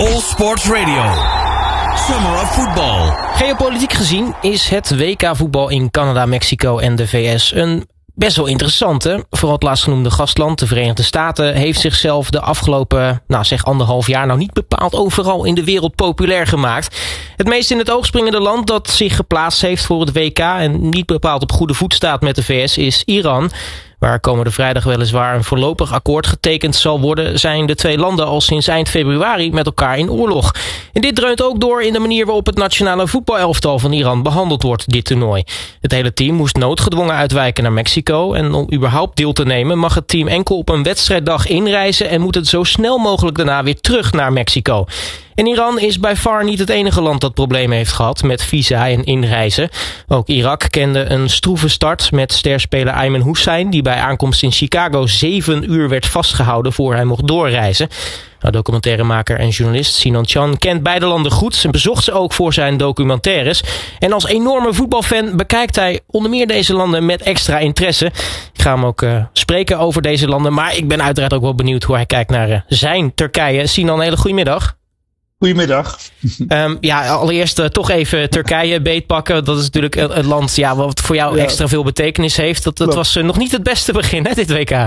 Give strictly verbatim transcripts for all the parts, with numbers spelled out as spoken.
All Sports Radio. Summer of Football. Geopolitiek gezien is het W K voetbal in Canada, Mexico en de V S een best wel interessante. Vooral het laatstgenoemde gastland, de Verenigde Staten, heeft zichzelf de afgelopen, nou zeg anderhalf jaar nou niet bepaald overal in de wereld populair gemaakt. Het meest in het oog springende land dat zich geplaatst heeft voor het W K en niet bepaald op goede voet staat met de V S is Iran. Waar komende vrijdag weliswaar een voorlopig akkoord getekend zal worden, zijn de twee landen al sinds eind februari met elkaar in oorlog. En dit dreunt ook door in de manier waarop het nationale voetbalelftal van Iran behandeld wordt, dit toernooi. Het hele team moest noodgedwongen uitwijken naar Mexico en om überhaupt deel te nemen mag het team enkel op een wedstrijddag inreizen en moet het zo snel mogelijk daarna weer terug naar Mexico. En Iran is by far niet het enige land dat problemen heeft gehad met visa en inreizen. Ook Irak kende een stroeve start met sterspeler Ayman Hussein, die bij aankomst in Chicago zeven uur werd vastgehouden voor hij mocht doorreizen. Nou, documentairemaker en journalist Sinan Chan kent beide landen goed en bezocht ze ook voor zijn documentaires. En als enorme voetbalfan bekijkt hij onder meer deze landen met extra interesse. Ik ga hem ook uh, spreken over deze landen, maar ik ben uiteraard ook wel benieuwd hoe hij kijkt naar uh, zijn Turkije. Sinan, een hele goede middag. Goedemiddag. Um, ja, allereerst uh, toch even Turkije beetpakken. Dat is natuurlijk een, een land ja, wat voor jou ja. extra veel betekenis heeft. Dat, dat was uh, nog niet het beste begin, hè, dit W K.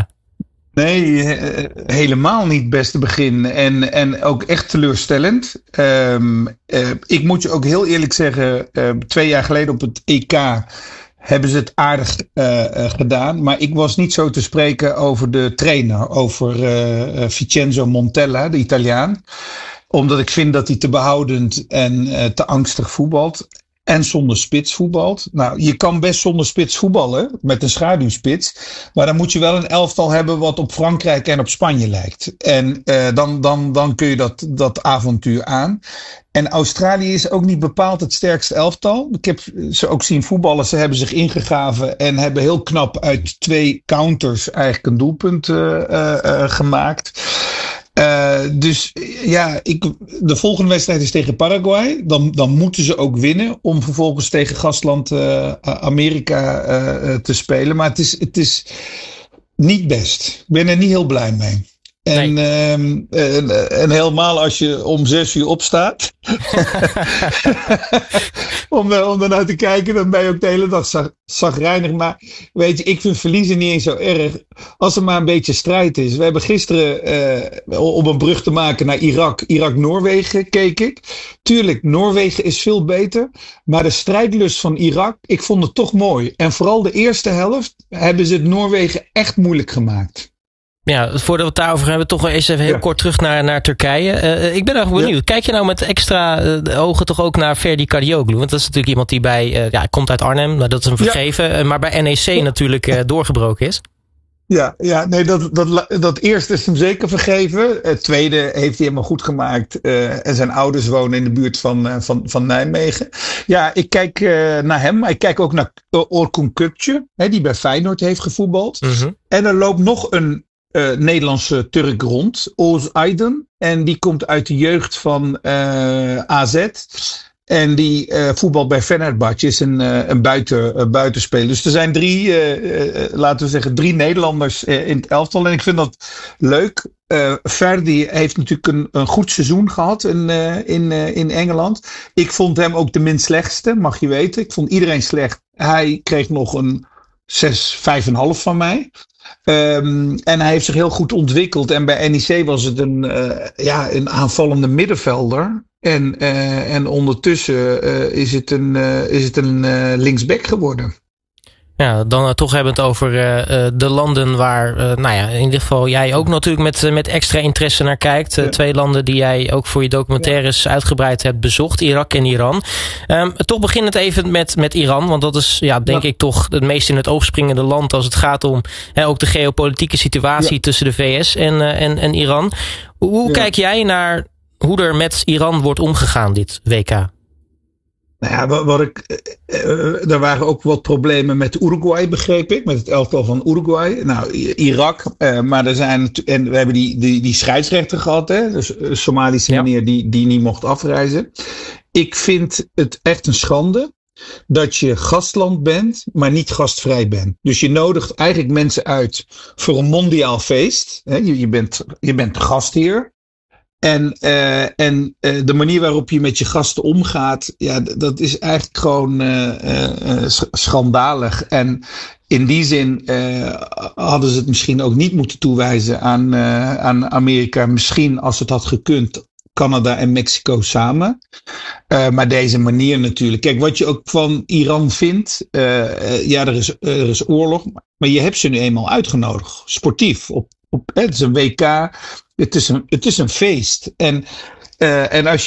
Nee, he, helemaal niet het beste begin. En, en ook echt teleurstellend. Um, uh, ik moet je ook heel eerlijk zeggen, uh, twee jaar geleden op het E K hebben ze het aardig uh, uh, gedaan. Maar ik was niet zo te spreken over de trainer, over uh, uh, Vincenzo Montella, de Italiaan. Omdat ik vind dat hij te behoudend en uh, te angstig voetbalt. En zonder spits voetbalt. Nou, je kan best zonder spits voetballen. Met een schaduwspits. Maar dan moet je wel een elftal hebben wat op Frankrijk en op Spanje lijkt. En uh, dan, dan, dan kun je dat, dat avontuur aan. En Australië is ook niet bepaald het sterkste elftal. Ik heb ze ook zien voetballen. Ze hebben zich ingegraven en hebben heel knap uit twee counters eigenlijk een doelpunt uh, uh, uh, gemaakt. Uh, dus ja, ik, de volgende wedstrijd is tegen Paraguay. Dan, dan moeten ze ook winnen om vervolgens tegen gastland uh, Amerika uh, te spelen. Maar het is, het is niet best. Ik ben er niet heel blij mee. En, nee. um, en, en helemaal als je om zes uur opstaat. om, om ernaar te kijken, dan ben je ook de hele dag zag, zagrijnig. Maar weet je, ik vind verliezen niet eens zo erg. Als er maar een beetje strijd is. We hebben gisteren, uh, om een brug te maken naar Irak, Irak-Noorwegen keek ik. Tuurlijk, Noorwegen is veel beter. Maar de strijdlust van Irak, ik vond het toch mooi. En vooral de eerste helft hebben ze het Noorwegen echt moeilijk gemaakt. Ja, voordat we het daarover hebben, toch wel eens even heel ja. kort terug naar, naar Turkije. Uh, ik ben eigenlijk benieuwd. Ja. Kijk je nou met extra uh, ogen toch ook naar Ferdi Kadıoğlu? Want dat is natuurlijk iemand die bij, uh, ja, komt uit Arnhem, maar dat is hem vergeven. Ja. Uh, maar bij N E C ja. natuurlijk uh, doorgebroken is. Ja, ja, nee, dat, dat, dat eerste is hem zeker vergeven. Het tweede heeft hij helemaal goed gemaakt. Uh, en zijn ouders wonen in de buurt van, uh, van, van Nijmegen. Ja, ik kijk uh, naar hem. Maar ik kijk ook naar Orkun Kökçü, hè, die bij Feyenoord heeft gevoetbald. Mm-hmm. En er loopt nog een Uh, Nederlandse Turk rond, Oğuz Aydın. En die komt uit de jeugd van uh, A Z. En die uh, voetbalt bij Fenerbahçe, is een, uh, een buiten, uh, buitenspeler. Dus er zijn drie, uh, uh, laten we zeggen, drie Nederlanders uh, in het elftal. En ik vind dat leuk. Uh, Ferdi heeft natuurlijk een, een goed seizoen gehad in, uh, in, uh, in Engeland. Ik vond hem ook de minst slechtste, mag je weten. Ik vond iedereen slecht. Hij kreeg nog een zes, vijf komma vijf van mij. Um, en hij heeft zich heel goed ontwikkeld. En bij N E C was het een, uh, ja, een aanvallende middenvelder. En, uh, en ondertussen uh, is het een, uh, is het een uh, linksback geworden. Ja, dan uh, toch hebben we het over uh, de landen waar, uh, nou ja, in ieder geval jij ook natuurlijk met, uh, met extra interesse naar kijkt. Uh, ja. Twee landen die jij ook voor je documentaires ja. uitgebreid hebt bezocht, Irak en Iran. Um, toch beginnend even met, met Iran, want dat is, ja, denk ja. ik toch het meest in het oog springende land als het gaat om hè, ook de geopolitieke situatie ja. tussen de V S en, uh, en, en Iran. Hoe ja. kijk jij naar hoe er met Iran wordt omgegaan dit W K? Nou ja, wat, wat ik, uh, er waren ook wat problemen met Uruguay, begreep ik. Met het elftal van Uruguay. Nou, Irak. Uh, maar er zijn, en we hebben die, die, die scheidsrechter gehad, hè. Dus Somalische ja. meneer die, die niet mocht afreizen. Ik vind het echt een schande dat je gastland bent, maar niet gastvrij bent. Dus je nodigt eigenlijk mensen uit voor een mondiaal feest. Hè. Je, je, bent, je bent de gastheer. En, uh, en uh, de manier waarop je met je gasten omgaat, ja, dat is eigenlijk gewoon uh, uh, schandalig. En in die zin uh, hadden ze het misschien ook niet moeten toewijzen aan, uh, aan Amerika. Misschien als het had gekund, Canada en Mexico samen. Uh, maar deze manier natuurlijk. Kijk, wat je ook van Iran vindt. Uh, uh, ja, er is, uh, er is oorlog. Maar je hebt ze nu eenmaal uitgenodigd. Sportief. Op, op, het is een W K. Het is een, het is een feest. En, uh, en als